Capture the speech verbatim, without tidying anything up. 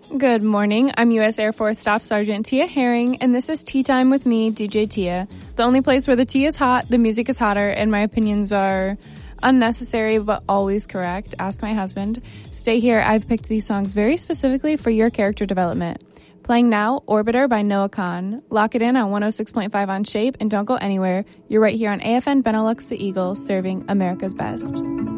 Good morning. I'm U S Air Force Staff Sergeant Tia Herring, and this is Tea Time with me, D J Tia. The only place where the tea is hot, the music is hotter, and my opinions are unnecessary but always correct. Ask my husband. Stay here. I've picked these songs very specifically for your character development. Playing now, Orbiter by Noah Kahan. Lock it in on one oh six point five on Shape, and don't go anywhere. You're right here on A F N Benelux the Eagle, serving America's best.